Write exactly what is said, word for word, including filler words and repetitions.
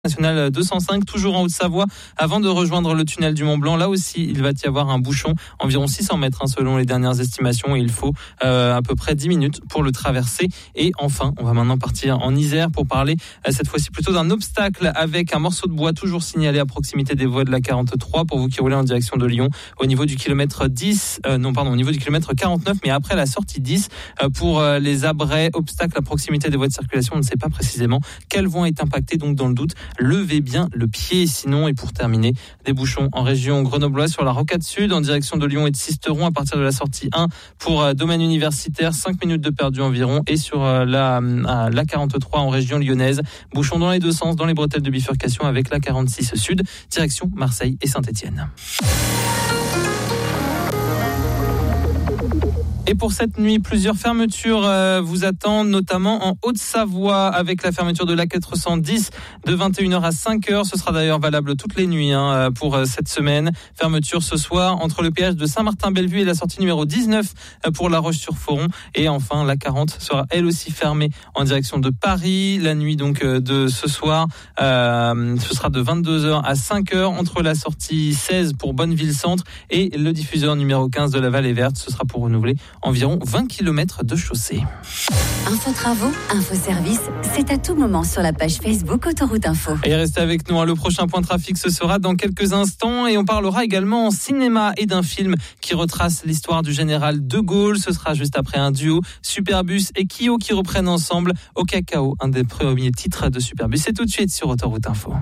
National deux cent cinq, toujours en Haute-Savoie, avant de rejoindre le tunnel du Mont-Blanc. Là aussi, il va y avoir un bouchon, environ six cents mètres hein, selon les dernières estimations, et il faut euh, à peu près dix minutes pour le traverser. Et enfin, on va maintenant partir en Isère pour parler euh, cette fois-ci plutôt d'un obstacle avec un morceau de bois toujours signalé à proximité des voies de la quarante-trois pour vous qui roulez en direction de Lyon, au niveau du kilomètre dix, euh, non pardon, au niveau du kilomètre quarante-neuf, mais après la sortie dix, euh, pour euh, les abrets, obstacles à proximité des voies de circulation. On ne sait pas précisément quelles vont être impactées, donc dans le doute, levez bien le pied. Sinon, et pour terminer, des bouchons en région grenobloise sur la Rocade Sud en direction de Lyon et de Sisteron à partir de la sortie un pour euh, domaine universitaire, cinq minutes de perdu environ, et sur euh, la, euh, la quarante-trois en région lyonnaise, bouchons dans les deux sens dans les bretelles de bifurcation avec la quarante-six Sud, direction Marseille et Saint-Étienne. Et pour cette nuit, plusieurs fermetures euh, vous attendent, notamment en Haute-Savoie, avec la fermeture de l'A quatre cent dix de vingt et une heures à cinq heures. Ce sera d'ailleurs valable toutes les nuits hein, pour euh, cette semaine. Fermeture ce soir entre le péage de Saint-Martin-Bellevue et la sortie numéro dix-neuf pour La Roche-sur-Foron. Et enfin, la quarante sera elle aussi fermée en direction de Paris. La nuit donc euh, de ce soir, euh, ce sera de vingt-deux heures à cinq heures entre la sortie seize pour Bonneville-Centre et le diffuseur numéro quinze de la Vallée Verte. Ce sera pour renouveler environ vingt kilomètres de chaussée. Info Travaux, Info Service, c'est à tout moment sur la page Facebook Autoroute Info. Et restez avec nous, hein, le prochain point trafic ce sera dans quelques instants et on parlera également en cinéma et d'un film qui retrace l'histoire du général de Gaulle. Ce sera juste après un duo, Superbus et Kyo qui reprennent ensemble Au Cacao, un des premiers titres de Superbus. C'est tout de suite sur Autoroute Info.